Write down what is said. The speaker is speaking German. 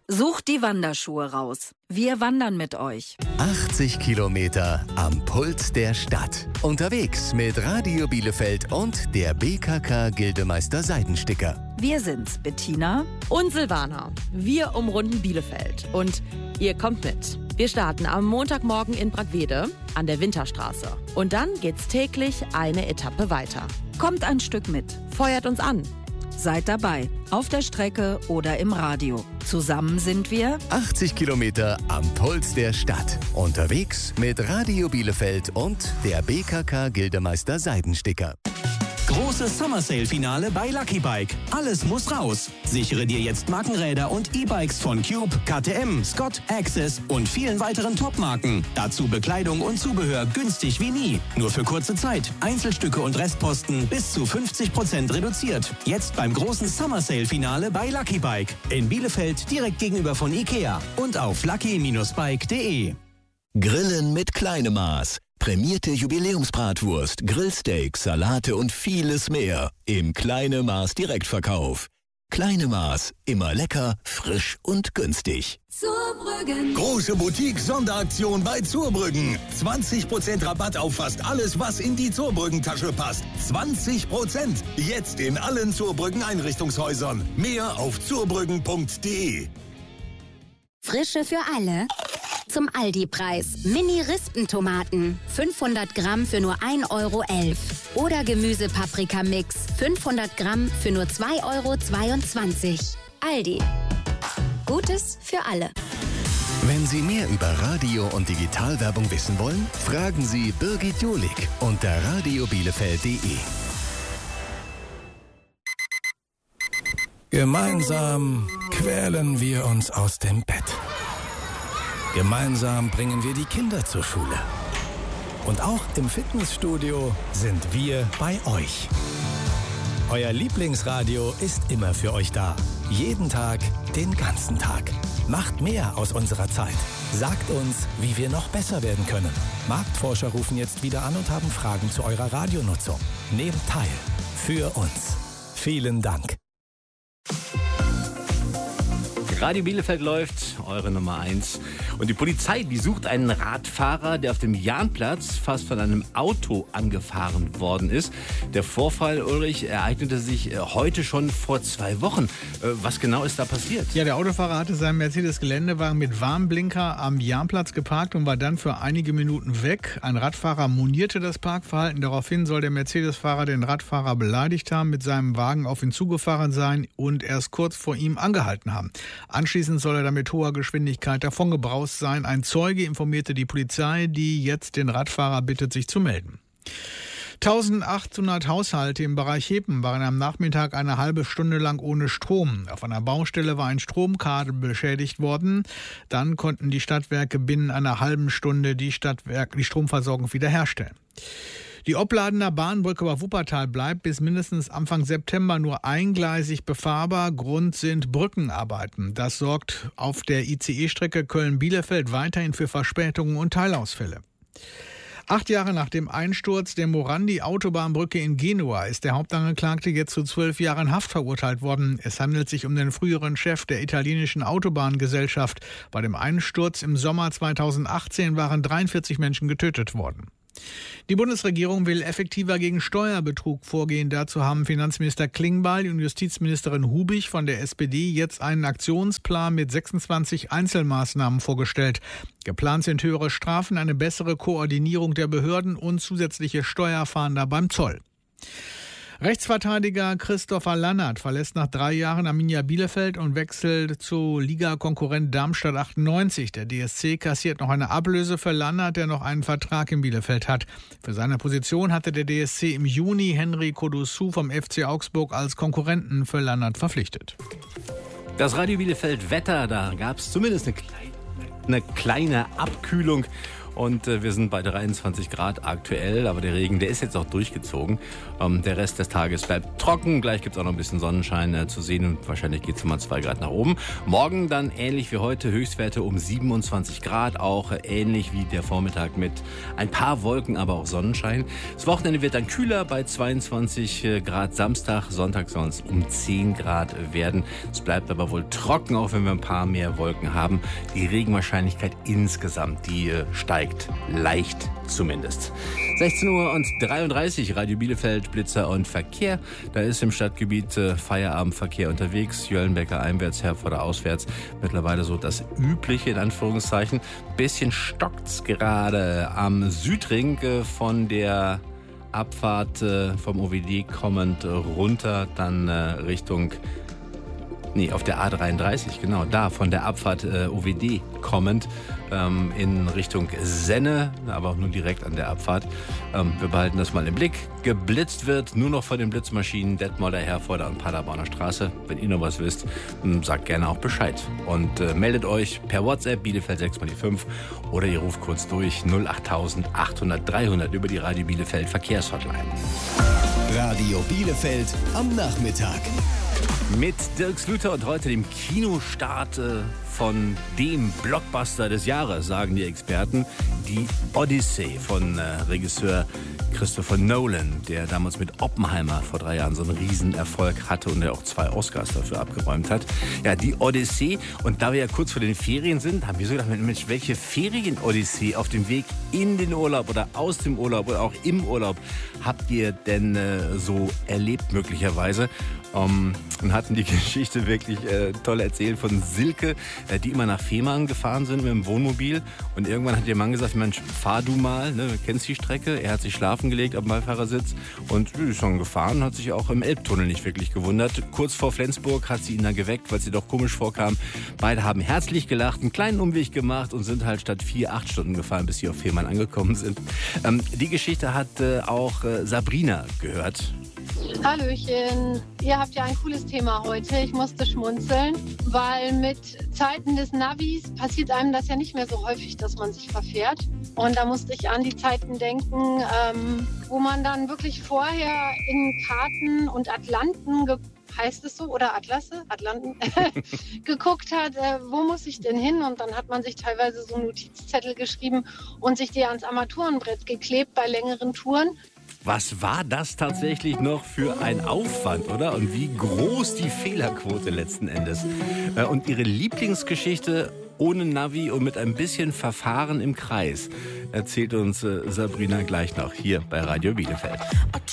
Sucht die Wanderschuhe raus. Wir wandern mit euch. 80 Kilometer am Puls der Stadt. Unterwegs mit Radio Bielefeld und der BKK Gildemeister Seidensticker. Wir sind's, Bettina und Silvana. Wir umrunden Bielefeld und ihr kommt mit. Wir starten am Montagmorgen in Bragwede an der Winterstraße. Und dann geht's täglich eine Etappe weiter. Kommt ein Stück mit. Feuert uns an. Seid dabei, auf der Strecke oder im Radio. Zusammen sind wir 80 Kilometer am Puls der Stadt. Unterwegs mit Radio Bielefeld und der BKK Gildemeister Seidensticker. Großes Summer Sale Finale bei Lucky Bike. Alles muss raus. Sichere dir jetzt Markenräder und E-Bikes von Cube, KTM, Scott, Access und vielen weiteren Top-Marken. Dazu Bekleidung und Zubehör günstig wie nie. Nur für kurze Zeit. Einzelstücke und Restposten bis zu 50% reduziert. Jetzt beim großen Summer Sale Finale bei Lucky Bike. In Bielefeld direkt gegenüber von Ikea und auf lucky-bike.de. Grillen mit kleinem Maß. Prämierte Jubiläumsbratwurst, Grillsteaks, Salate und vieles mehr im Kleine Maß Direktverkauf. Kleine Maß, immer lecker, frisch und günstig. Zurbrüggen. Große Boutique-Sonderaktion bei Zurbrüggen. 20% Rabatt auf fast alles, was in die Zurbrüggen-Tasche passt. 20%. Jetzt in allen Zurbrüggen-Einrichtungshäusern. Mehr auf zurbrüggen.de. Frische für alle. Zum Aldi-Preis. Mini-Rispentomaten. 500 Gramm für nur 1,11 Euro. Oder Gemüse-Paprika-Mix. 500 Gramm für nur 2,22 Euro. Aldi. Gutes für alle. Wenn Sie mehr über Radio- und Digitalwerbung wissen wollen, fragen Sie Birgit Julig unter radiobielefeld.de. Gemeinsam quälen wir uns aus dem Bett. Gemeinsam bringen wir die Kinder zur Schule. Und auch im Fitnessstudio sind wir bei euch. Euer Lieblingsradio ist immer für euch da. Jeden Tag, den ganzen Tag. Macht mehr aus unserer Zeit. Sagt uns, wie wir noch besser werden können. Marktforscher rufen jetzt wieder an und haben Fragen zu eurer Radionutzung. Nehmt teil. Für uns. Vielen Dank. Radio Bielefeld läuft, eure Nummer 1. Und die Polizei, die sucht einen Radfahrer, der auf dem Jahnplatz fast von einem Auto angefahren worden ist. Der Vorfall, Ulrich, ereignete sich heute schon vor 2 Wochen. Was genau ist da passiert? Ja, der Autofahrer hatte seinen Mercedes-Geländewagen mit Warnblinker am Jahnplatz geparkt und war dann für einige Minuten weg. Ein Radfahrer monierte das Parkverhalten. Daraufhin soll der Mercedes-Fahrer den Radfahrer beleidigt haben, mit seinem Wagen auf ihn zugefahren sein und erst kurz vor ihm angehalten haben. Anschließend soll er dann mit hoher Geschwindigkeit davongebraust sein. Ein Zeuge informierte die Polizei, die jetzt den Radfahrer bittet, sich zu melden. 1800 Haushalte im Bereich Hepen waren am Nachmittag eine halbe Stunde lang ohne Strom. Auf einer Baustelle war ein Stromkabel beschädigt worden. Dann konnten die Stadtwerke binnen einer halben Stunde die Stromversorgung wiederherstellen. Die Opladener Bahnbrücke über Wuppertal bleibt bis mindestens Anfang September nur eingleisig befahrbar. Grund sind Brückenarbeiten. Das sorgt auf der ICE-Strecke Köln-Bielefeld weiterhin für Verspätungen und Teilausfälle. 8 Jahre nach dem Einsturz der Morandi-Autobahnbrücke in Genua ist der Hauptangeklagte jetzt zu 12 Jahren Haft verurteilt worden. Es handelt sich um den früheren Chef der italienischen Autobahngesellschaft. Bei dem Einsturz im Sommer 2018 waren 43 Menschen getötet worden. Die Bundesregierung will effektiver gegen Steuerbetrug vorgehen. Dazu haben Finanzminister Klingbeil und Justizministerin Hubig von der SPD jetzt einen Aktionsplan mit 26 Einzelmaßnahmen vorgestellt. Geplant sind höhere Strafen, eine bessere Koordinierung der Behörden und zusätzliche Steuerfahnder beim Zoll. Rechtsverteidiger Christopher Lannert verlässt nach 3 Jahren Arminia Bielefeld und wechselt zu Ligakonkurrent Darmstadt 98. Der DSC kassiert noch eine Ablöse für Lannert, der noch einen Vertrag in Bielefeld hat. Für seine Position hatte der DSC im Juni Henry Kodosu vom FC Augsburg als Konkurrenten für Lannert verpflichtet. Das Radio Bielefeld Wetter, da gab es zumindest eine kleine Abkühlung. und wir sind bei 23 Grad aktuell, aber der Regen, der ist jetzt auch durchgezogen. Der Rest des Tages bleibt trocken, gleich gibt es auch noch ein bisschen Sonnenschein zu sehen und wahrscheinlich geht es mal 2 Grad nach oben. Morgen dann ähnlich wie heute, Höchstwerte um 27 Grad, auch ähnlich wie der Vormittag mit ein paar Wolken, aber auch Sonnenschein. Das Wochenende wird dann kühler bei 22 Grad Samstag, Sonntag soll es um 10 Grad werden. Es bleibt aber wohl trocken, auch wenn wir ein paar mehr Wolken haben. Die Regenwahrscheinlichkeit insgesamt, die steigt leicht zumindest. 16:33 Uhr, Radio Bielefeld, Blitzer und Verkehr. Da ist im Stadtgebiet Feierabendverkehr unterwegs. Jöllenbecker einwärts, Herforder auswärts. Mittlerweile so das Übliche in Anführungszeichen. Bisschen stockt's gerade am Südring von der Abfahrt vom OWD kommend runter, dann Richtung... auf der A33, genau, da von der Abfahrt OWD kommend in Richtung Senne, aber auch nur direkt an der Abfahrt. Wir behalten das mal im Blick. Geblitzt wird nur noch von den Blitzmaschinen Detmolder, Herforder und Paderborner Straße. Wenn ihr noch was wisst, sagt gerne auch Bescheid. Und meldet euch per WhatsApp Bielefeld 6x5 oder ihr ruft kurz durch 08000 800 300 über die Radio Bielefeld Verkehrshotline. Radio Bielefeld am Nachmittag. Mit Dirk Slüter und heute dem Kinostart von dem Blockbuster des Jahres, sagen die Experten. Die Odyssey von Regisseur Christopher Nolan, der damals mit Oppenheimer vor 3 Jahren so einen Riesenerfolg hatte und der auch 2 Oscars dafür abgeräumt hat. Ja, die Odyssey. Und da wir ja kurz vor den Ferien sind, haben wir so gedacht, Mensch, welche Ferien-Odyssey auf dem Weg in den Urlaub oder aus dem Urlaub oder auch im Urlaub habt ihr denn so erlebt möglicherweise? Und hatten die Geschichte wirklich toll erzählt von Silke, die immer nach Fehmarn gefahren sind mit dem Wohnmobil. Und irgendwann hat ihr Mann gesagt, Mensch, fahr du mal, ne, du kennst die Strecke. Er hat sich schlafen gelegt am Beifahrersitz und ist schon gefahren, hat sich auch im Elbtunnel nicht wirklich gewundert. Kurz vor Flensburg hat sie ihn dann geweckt, weil sie doch komisch vorkam. Beide haben herzlich gelacht, einen kleinen Umweg gemacht und sind halt statt 8 Stunden gefahren, bis sie auf Fehmarn angekommen sind. Die Geschichte hat auch Sabrina gehört. Hallöchen, ihr habt ja ein cooles Thema heute. Ich musste schmunzeln, weil mit Zeiten des Navis passiert einem das ja nicht mehr so häufig, dass man sich verfährt. Und da musste ich an die Zeiten denken, wo man dann wirklich vorher in Karten und Atlanten heißt es so, oder Atlasse, Atlanten, geguckt hat, wo muss ich denn hin? Und dann hat man sich teilweise so Notizzettel geschrieben und sich die ans Armaturenbrett geklebt bei längeren Touren. Was war das tatsächlich noch für ein Aufwand, oder? Und wie groß die Fehlerquote letzten Endes. Und ihre Lieblingsgeschichte ohne Navi und mit ein bisschen Verfahren im Kreis erzählt uns Sabrina gleich noch hier bei Radio Bielefeld.